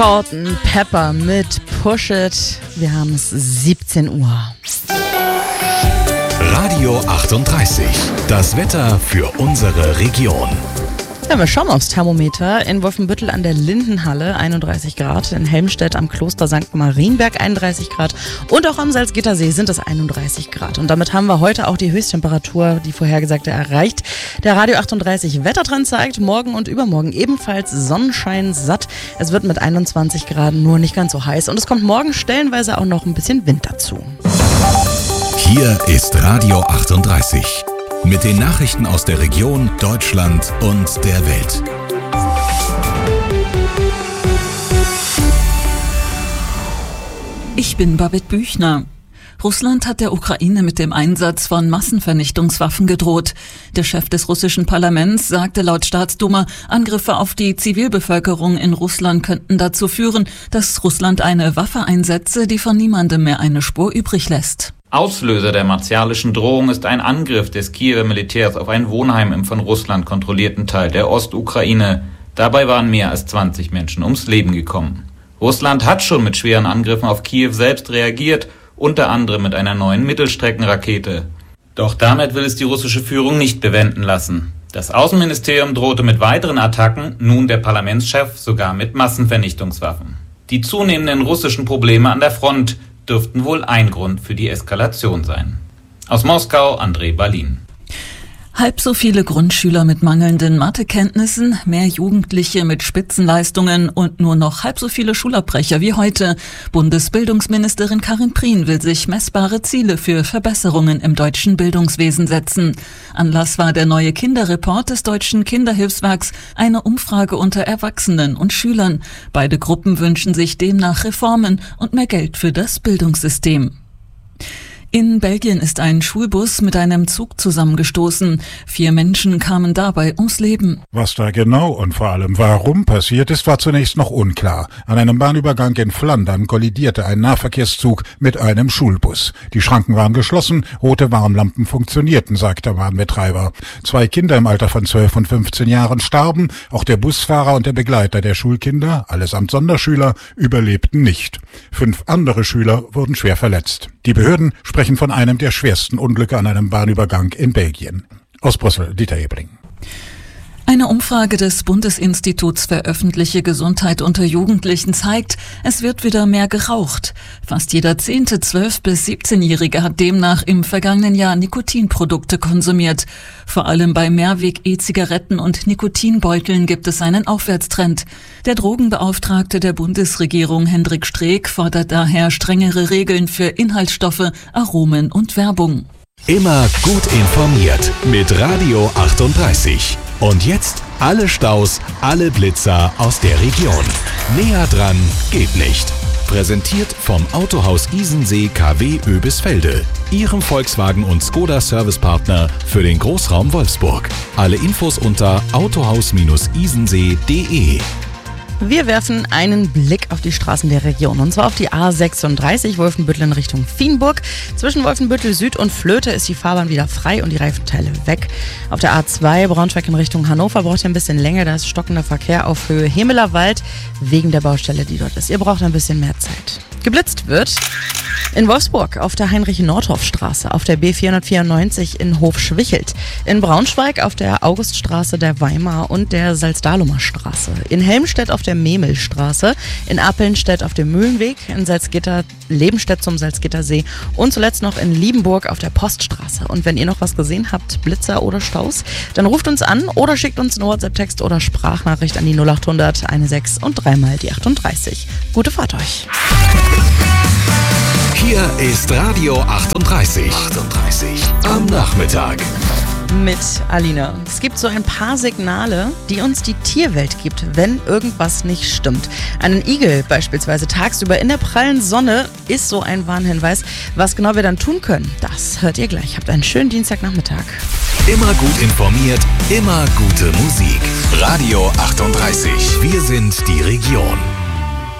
Salt-N-Pepa mit Push It. Wir haben es 17 Uhr. Radio 38. Das Wetter für unsere Region. Ja, wir schauen aufs Thermometer. In Wolfenbüttel an der Lindenhalle 31 Grad, in Helmstedt am Kloster St. Marienberg 31 Grad und auch am Salzgittersee sind es 31 Grad. Und damit haben wir heute auch die Höchsttemperatur, die vorhergesagte, erreicht. Der Radio 38 Wettertrend zeigt, morgen und übermorgen ebenfalls Sonnenschein satt. Es wird mit 21 Grad nur nicht ganz so heiß und es kommt morgen stellenweise auch noch ein bisschen Wind dazu. Hier ist Radio 38. Mit den Nachrichten aus der Region, Deutschland und der Welt. Ich bin Babette Büchner. Russland hat der Ukraine mit dem Einsatz von Massenvernichtungswaffen gedroht. Der Chef des russischen Parlaments sagte laut Staatsduma, Angriffe auf die Zivilbevölkerung in Russland könnten dazu führen, dass Russland eine Waffe einsetze, die von niemandem mehr eine Spur übrig lässt. Auslöser der martialischen Drohung ist ein Angriff des Kiewer Militärs auf ein Wohnheim im von Russland kontrollierten Teil der Ostukraine. Dabei waren mehr als 20 Menschen ums Leben gekommen. Russland hat schon mit schweren Angriffen auf Kiew selbst reagiert, unter anderem mit einer neuen Mittelstreckenrakete. Doch damit will es die russische Führung nicht bewenden lassen. Das Außenministerium drohte mit weiteren Attacken, nun der Parlamentschef sogar mit Massenvernichtungswaffen. Die zunehmenden russischen Probleme an der Front dürften wohl ein Grund für die Eskalation sein. Aus Moskau, André Balin. Halb so viele Grundschüler mit mangelnden Mathekenntnissen, mehr Jugendliche mit Spitzenleistungen und nur noch halb so viele Schulabbrecher wie heute. Bundesbildungsministerin Karin Prien will sich messbare Ziele für Verbesserungen im deutschen Bildungswesen setzen. Anlass war der neue Kinderreport des Deutschen Kinderhilfswerks, eine Umfrage unter Erwachsenen und Schülern. Beide Gruppen wünschen sich demnach Reformen und mehr Geld für das Bildungssystem. In Belgien ist ein Schulbus mit einem Zug zusammengestoßen. 4 Menschen kamen dabei ums Leben. Was da genau und vor allem warum passiert ist, war zunächst noch unklar. An einem Bahnübergang in Flandern kollidierte ein Nahverkehrszug mit einem Schulbus. Die Schranken waren geschlossen, rote Warnlampen funktionierten, sagt der Bahnbetreiber. 2 Kinder im Alter von 12 und 15 Jahren starben. Auch der Busfahrer und der Begleiter der Schulkinder, allesamt Sonderschüler, überlebten nicht. 5 andere Schüler wurden schwer verletzt. Die Behörden sprechen von einem der schwersten Unglücke an einem Bahnübergang in Belgien. Aus Brüssel, Dieter Ebling. Eine Umfrage des Bundesinstituts für öffentliche Gesundheit unter Jugendlichen zeigt, es wird wieder mehr geraucht. Fast jeder 10. 12- bis 17-Jährige hat demnach im vergangenen Jahr Nikotinprodukte konsumiert. Vor allem bei Mehrweg-E-Zigaretten und Nikotinbeuteln gibt es einen Aufwärtstrend. Der Drogenbeauftragte der Bundesregierung Hendrik Streeck fordert daher strengere Regeln für Inhaltsstoffe, Aromen und Werbung. Immer gut informiert mit Radio 38. Und jetzt alle Staus, alle Blitzer aus der Region. Näher dran geht nicht. Präsentiert vom Autohaus Isensee KW Oebisfelde. Ihrem Volkswagen- und Skoda-Servicepartner für den Großraum Wolfsburg. Alle Infos unter autohaus-isensee.de. Wir werfen einen Blick auf die Straßen der Region und zwar auf die A36 Wolfenbüttel in Richtung Vienburg. Zwischen Wolfenbüttel Süd und Flöte ist die Fahrbahn wieder frei und die Reifenteile weg. Auf der A2 Braunschweig in Richtung Hannover braucht ihr ein bisschen länger, da ist stockender Verkehr auf Höhe Hemelerwald wegen der Baustelle, die dort ist. Ihr braucht ein bisschen mehr Zeit. Geblitzt wird in Wolfsburg auf der Heinrich-Nordhoff-Straße, auf der B494 in Hofschwichelt, in Braunschweig auf der Auguststraße der Weimar und der Salzdalumer Straße, in Helmstedt auf der Memelstraße, in Appelnstedt auf dem Mühlenweg, in Salzgitter, Lebenstedt zum Salzgittersee und zuletzt noch in Liebenburg auf der Poststraße. Und wenn ihr noch was gesehen habt, Blitzer oder Staus, dann ruft uns an oder schickt uns eine WhatsApp-Text oder Sprachnachricht an die 0800 16 und 3 mal die 38. Gute Fahrt euch! Hier ist Radio 38. Am Nachmittag. Mit Alina. Es gibt so ein paar Signale, die uns die Tierwelt gibt, wenn irgendwas nicht stimmt. Einen Igel beispielsweise tagsüber in der prallen Sonne ist so ein Warnhinweis. Was genau wir dann tun können, das hört ihr gleich. Habt einen schönen Dienstagnachmittag. Immer gut informiert, immer gute Musik. Radio 38. Wir sind die Region.